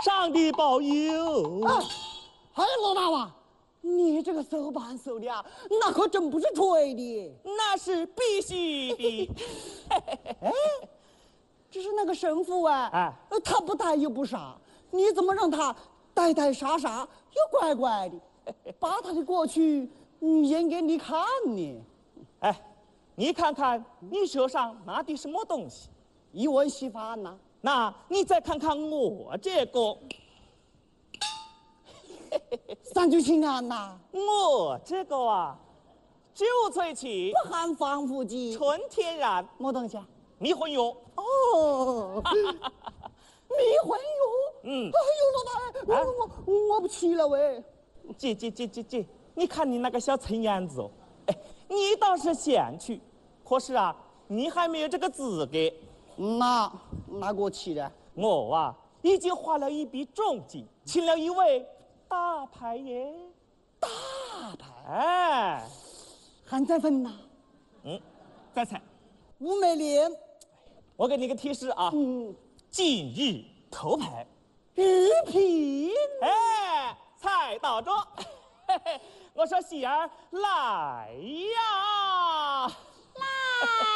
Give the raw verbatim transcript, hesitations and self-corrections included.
上帝保佑！ 哎，嘿，罗大娃，你这个手办手的啊，那可真不是吹的， 那是必须的。 哎，只是那个神父啊， 哎， 他不呆又不傻，你怎么让他呆呆傻傻又乖乖的，把他的过去演给你看呢？ 哎，你看看你手上拿的什么东西？ 一碗稀饭呐。 那你再看看我这个， 三聚氰胺呐， 我这个啊，酒萃气， 不含防腐剂， 纯天然， 什么东西啊？ 迷魂药。 哦，迷魂药。 嗯， 哎呦，老大，我我我我不去了喂。 姐姐姐姐姐，你看你那个小蹭样子哦，哎，你倒是想去，可是啊，你还没有这个资格。 那那给我去的， 我啊，已经花了一笔重金，请了一位大牌耶。 大牌， 哎， 还在分呐？ 嗯，再猜， 吴美莲， 我给你个提示啊， 嗯， 今日头牌。 玉萍， 哎，猜到着。嘿嘿，我说喜儿来呀， 来。